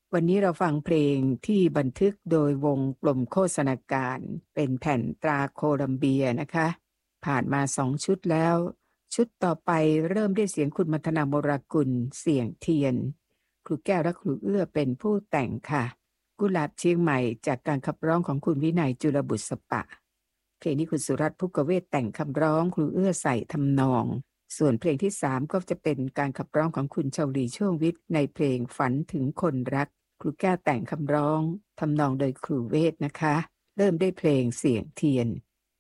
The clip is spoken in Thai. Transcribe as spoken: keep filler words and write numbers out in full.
วันนี้เราฟังเพลงที่บันทึกโดยวงกลมโฆษณาการเป็นแผ่นตราโคลัมเบียนะคะผ่านมาสองชุดแล้วชุดต่อไปเริ่มด้วยเสียงคุณมัทนาโมรากุลเสียงเทียนครูแก้วและครูเอื้อเป็นผู้แต่งค่ะกุหลาบเชียงใหม่จากการขับร้องของคุณวินัยจุลบุษปะเพลงนี้คุณสุรัตน์ภุกเวทแต่งคำร้องครูเอื้อใส่ทำนองส่วนเพลงที่สามก็จะเป็นการขับร้องของคุณชาวลีช่วงวิทย์ในเพลงฝันถึงคนรักครูแก้วแต่งคำร้องทำนองโดยครูเวทนะคะเริ่มได้เพลงเสียงเทียน